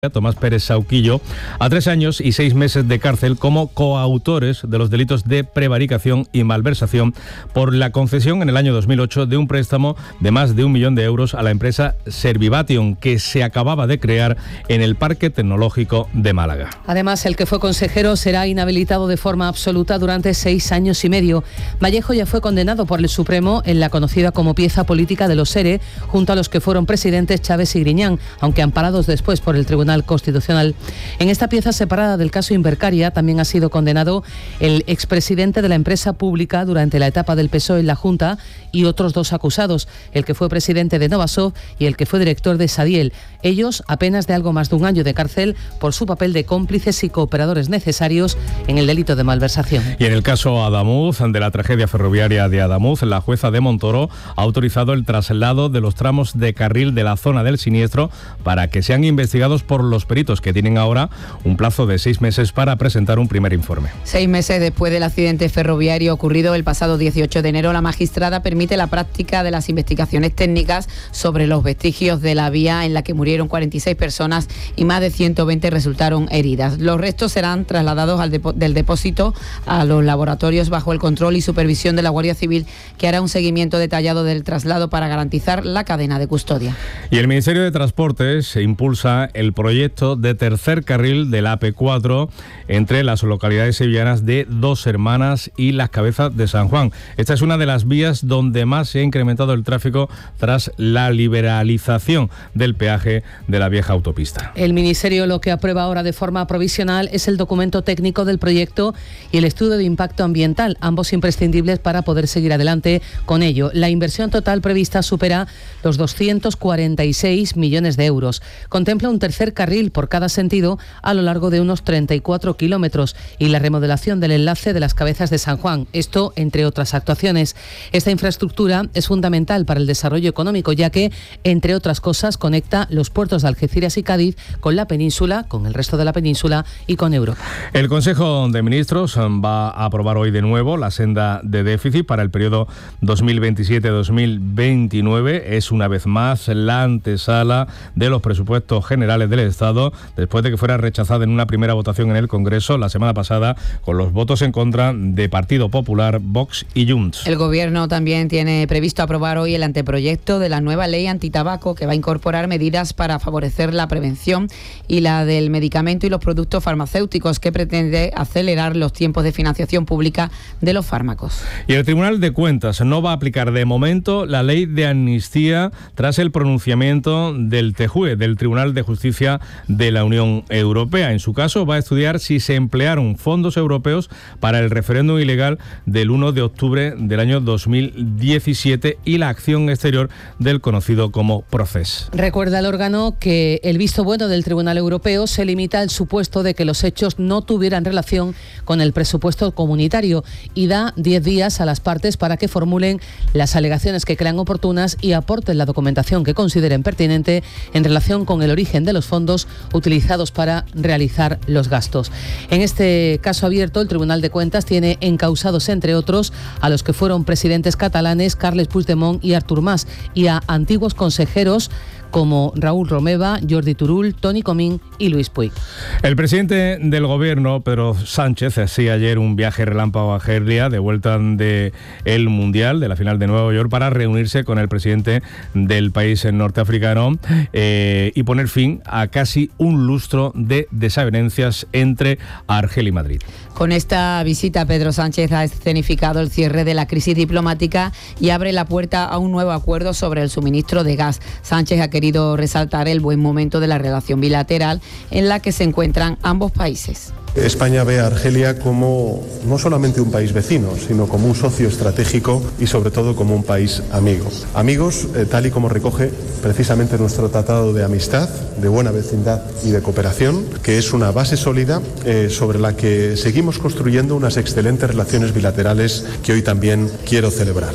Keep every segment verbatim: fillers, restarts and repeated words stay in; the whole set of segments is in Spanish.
Tomás Pérez Sauquillo, a tres años y seis meses de cárcel como coautores de los delitos de prevaricación y malversación por la concesión en el año dos mil ocho de un préstamo de más de un millón de euros a la empresa Servivation, que se acababa de crear en el Parque Tecnológico de Málaga. Además, el que fue consejero será inhabilitado de forma absoluta durante seis años y medio. Vallejo ya fue condenado por el Supremo en la conocida como pieza política de los ERE, junto a los que fueron presidentes Chávez y Griñán, aunque amparados después por el Tribunal Constitucional. En esta pieza separada del caso Invercaria también ha sido condenado el expresidente de la empresa pública durante la etapa del P S O E en la Junta y otros dos acusados, el que fue presidente de Novasoft y el que fue director de Sadiel. Ellos a penas de algo más de un año de cárcel por su papel de cómplices y cooperadores necesarios en el delito de malversación. Y en el caso Adamuz, de la tragedia ferroviaria de Adamuz, la jueza de Montoro ha autorizado el traslado de los tramos de carril de la zona del siniestro para que sean investigados por los peritos, que tienen ahora un plazo de seis meses para presentar un primer informe. Seis meses después del accidente ferroviario ocurrido el pasado dieciocho de enero, la magistrada permite la práctica de las investigaciones técnicas sobre los vestigios de la vía en la que murieron cuarenta y seis personas y más de ciento veinte resultaron heridas. Los restos serán trasladados al depo- del depósito a los laboratorios bajo el control y supervisión de la Guardia Civil, que hará un seguimiento detallado del traslado para garantizar la cadena de custodia. Y el Ministerio de Transportes impulsa el proyecto de tercer carril de la A P cuatro entre las localidades sevillanas de Dos Hermanas y Las Cabezas de San Juan. Esta es una de las vías donde más se ha incrementado el tráfico tras la liberalización del peaje de la vieja autopista. El Ministerio lo que aprueba ahora de forma provisional es el documento técnico del proyecto y el estudio de impacto ambiental, ambos imprescindibles para poder seguir adelante con ello. La inversión total prevista supera los doscientos cuarenta y seis millones de euros. Contempla un tercer carril por cada sentido a lo largo de unos treinta y cuatro kilómetros y la remodelación del enlace de Las Cabezas de San Juan. Esto, entre otras actuaciones. Esta infraestructura es fundamental para el desarrollo económico, ya que, entre otras cosas, conecta los puertos de Algeciras y Cádiz con la península, con el resto de la península y con Europa. El Consejo de Ministros va a aprobar hoy de nuevo la senda de déficit para el periodo dos mil veintisiete dos mil veintinueve. Es una vez más la antesala de los presupuestos generales del Estado, después de que fuera rechazada en una primera votación en el Congreso la semana pasada, con los votos en contra de Partido Popular, Vox y Junts. El Gobierno también tiene previsto aprobar hoy el anteproyecto de la nueva ley antitabaco, que va a incorporar medidas para favorecer la prevención y la del medicamento y los productos farmacéuticos, que pretende acelerar los tiempos de financiación pública de los fármacos. Y el Tribunal de Cuentas no va a aplicar de momento la ley de amnistía tras el pronunciamiento del T J U E, del Tribunal de Justicia de la Unión Europea. En su caso, va a estudiar si se emplearon fondos europeos para el referéndum ilegal del uno de octubre del año dos mil diecisiete y la acción exterior del conocido como Procés. Recuerda el órgano que el visto bueno del Tribunal Europeo se limita al supuesto de que los hechos no tuvieran relación con el presupuesto comunitario y da diez días a las partes para que formulen las alegaciones que crean oportunas y aporten la documentación que consideren pertinente en relación con el origen de los fondos utilizados para realizar los gastos. En este caso abierto, el Tribunal de Cuentas tiene encausados, entre otros, a los que fueron presidentes catalanes Carles Puigdemont y Artur Mas, y a antiguos consejeros como Raúl Romeva, Jordi Turull, Toni Comín y Luis Puig. El presidente del Gobierno, Pedro Sánchez, hacía ayer un viaje relámpago a Argelia, de vuelta del Mundial, de la final de Nueva York, para reunirse con el presidente del país norteafricano eh, y poner fin a casi un lustro de desavenencias entre Argel y Madrid. Con esta visita, Pedro Sánchez ha escenificado el cierre de la crisis diplomática y abre la puerta a un nuevo acuerdo sobre el suministro de gas. Sánchez ha querido resaltar el buen momento de la relación bilateral en la que se encuentran ambos países. España ve a Argelia como no solamente un país vecino, sino como un socio estratégico y sobre todo como un país amigo. Amigos, eh, tal y como recoge precisamente nuestro tratado de amistad, de buena vecindad y de cooperación, que es una base sólida eh, sobre la que seguimos construyendo unas excelentes relaciones bilaterales que hoy también quiero celebrar.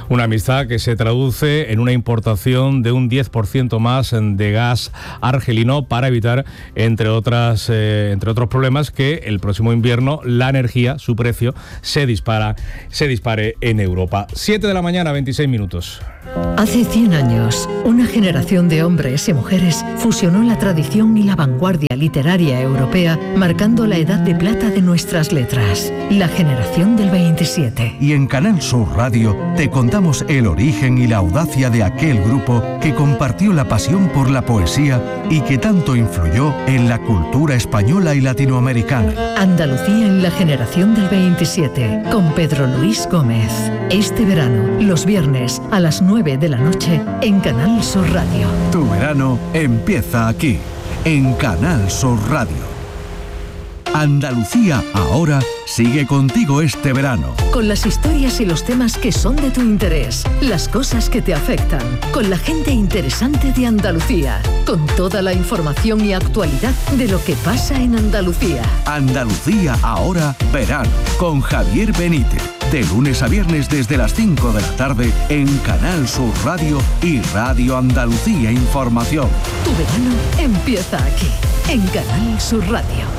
Una amistad que se traduce en una importación de un diez por ciento más de gas argelino para evitar, entre otras, eh, entre otros problemas, que el próximo invierno la energía, su precio, se dispara, se dispare en Europa. siete de la mañana, veintiséis minutos. Hace cien años, una generación de hombres y mujeres fusionó la tradición y la vanguardia literaria europea, marcando la edad de plata de nuestras letras, la generación del veintisiete. Y en Canal Sur Radio te contamos el origen y la audacia de aquel grupo que compartió la pasión por la poesía y que tanto influyó en la cultura española y latinoamericana. Andalucía en la generación del veintisiete, con Pedro Luis Gómez. Este verano, los viernes a las nueve de la noche, en Canal Sur Radio. Tu verano empieza aquí, en Canal Sur Radio. Andalucía ahora sigue contigo este verano. Con las historias y los temas que son de tu interés, las cosas que te afectan, con la gente interesante de Andalucía, con toda la información y actualidad de lo que pasa en Andalucía. Andalucía ahora verano, con Javier Benítez. De lunes a viernes desde las cinco de la tarde en Canal Sur Radio y Radio Andalucía Información. Tu verano empieza aquí, en Canal Sur Radio.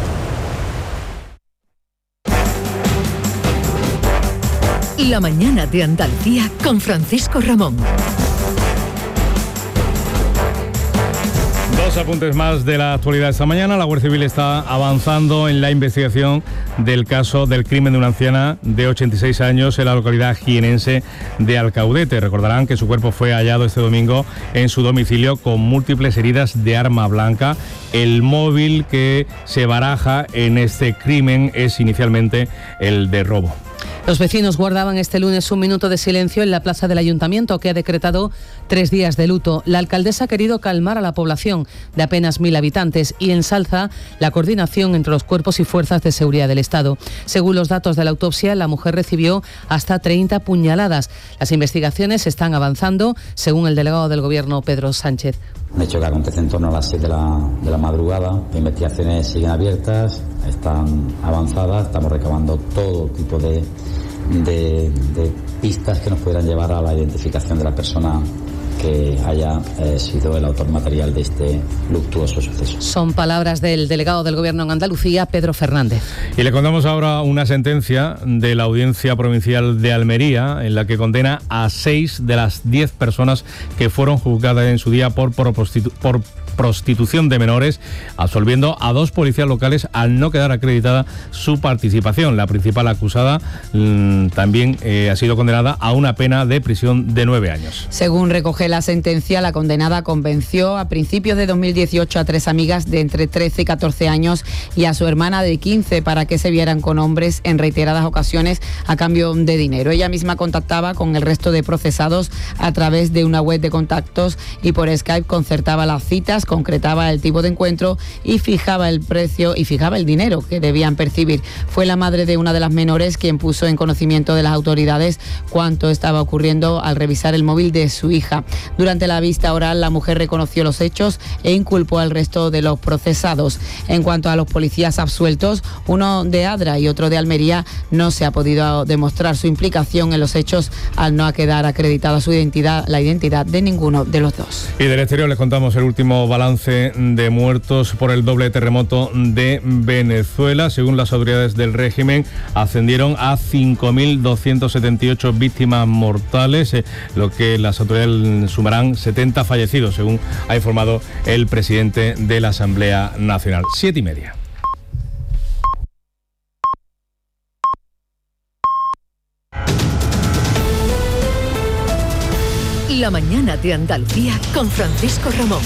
La mañana de Andalucía con Francisco Ramón. Dos apuntes más de la actualidad esta mañana. La Guardia Civil está avanzando en la investigación del caso del crimen de una anciana de ochenta y seis años en la localidad jienense de Alcaudete. Recordarán que su cuerpo fue hallado este domingo en su domicilio con múltiples heridas de arma blanca. El móvil que se baraja en este crimen es inicialmente el de robo. Los vecinos guardaban este lunes un minuto de silencio en la plaza del Ayuntamiento, que ha decretado tres días de luto. La alcaldesa ha querido calmar a la población de apenas mil habitantes y ensalza la coordinación entre los cuerpos y fuerzas de seguridad del Estado. Según los datos de la autopsia, la mujer recibió hasta treinta puñaladas. Las investigaciones están avanzando, según el delegado del Gobierno, Pedro Sánchez. Un hecho que acontece en torno a las siete de la, de la madrugada. Las investigaciones siguen abiertas, están avanzadas, estamos recabando todo tipo de, de, de pistas que nos pudieran llevar a la identificación de la persona que haya eh, sido el autor material de este luctuoso suceso. Son palabras del delegado del Gobierno en Andalucía, Pedro Fernández. Y le contamos ahora una sentencia de la Audiencia Provincial de Almería en la que condena a seis de las diez personas que fueron juzgadas en su día por, por, prostitu- por prostitución de menores, absolviendo a dos policías locales al no quedar acreditada su participación. La principal acusada mmm, también eh, ha sido condenada a una pena de prisión de nueve años. Según recoge la sentencia, la condenada convenció a principios de dos mil dieciocho a tres amigas de entre trece y catorce años y a su hermana de quince para que se vieran con hombres en reiteradas ocasiones a cambio de dinero. Ella misma contactaba con el resto de procesados a través de una web de contactos y por Skype concertaba las citas, concretaba el tipo de encuentro y fijaba el precio y fijaba el dinero que debían percibir. Fue la madre de una de las menores quien puso en conocimiento de las autoridades cuánto estaba ocurriendo al revisar el móvil de su hija. Durante la vista oral, la mujer reconoció los hechos e inculpó al resto de los procesados. En cuanto a los policías absueltos, uno de Adra y otro de Almería, no se ha podido demostrar su implicación en los hechos al no quedar acreditada su identidad, la identidad de ninguno de los dos. Y del exterior les contamos el último balance de muertos por el doble terremoto de Venezuela. Según las autoridades del régimen, ascendieron a cinco mil doscientas setenta y ocho víctimas mortales, eh, lo que las autoridades sumarán setenta fallecidos, según ha informado el presidente de la Asamblea Nacional. Siete y media. La mañana de Andalucía con Francisco Ramón.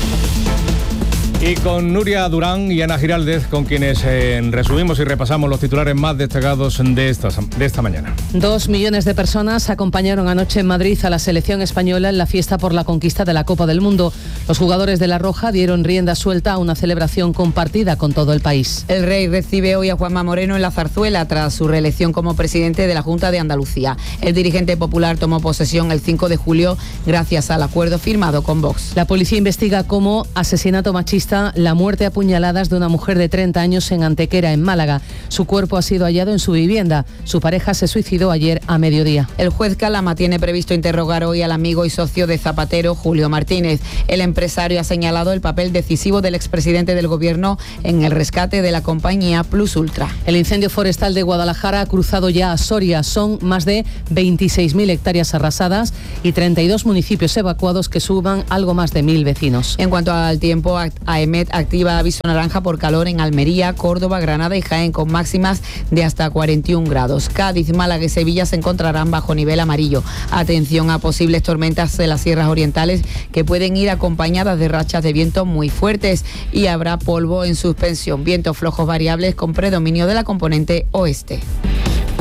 Y con Nuria Durán y Ana Giraldez, con quienes eh, resumimos y repasamos los titulares más destacados de esta, de esta mañana. Dos millones de personas acompañaron anoche en Madrid a la selección española en la fiesta por la conquista de la Copa del Mundo. Los jugadores de La Roja dieron rienda suelta a una celebración compartida con todo el país. El Rey recibe hoy a Juanma Moreno en la Zarzuela tras su reelección como presidente de la Junta de Andalucía. El dirigente popular tomó posesión el cinco de julio gracias al acuerdo firmado con Vox. La policía investiga como asesinato machista vista la muerte a puñaladas de una mujer de treinta años en Antequera, en Málaga. Su cuerpo ha sido hallado en su vivienda. Su pareja se suicidó ayer a mediodía. El juez Calama tiene previsto interrogar hoy al amigo y socio de Zapatero, Julio Martínez. El empresario ha señalado el papel decisivo del expresidente del Gobierno en el rescate de la compañía Plus Ultra. El incendio forestal de Guadalajara ha cruzado ya a Soria. Son más de veintiséis mil hectáreas arrasadas y treinta y dos municipios evacuados que suman algo más de mil vecinos. En cuanto al tiempo, AEMET activa aviso naranja por calor en Almería, Córdoba, Granada y Jaén, con máximas de hasta cuarenta y un grados. Cádiz, Málaga y Sevilla se encontrarán bajo nivel amarillo. Atención a posibles tormentas de las sierras orientales que pueden ir acompañadas de rachas de viento muy fuertes, y habrá polvo en suspensión. Vientos flojos variables con predominio de la componente oeste.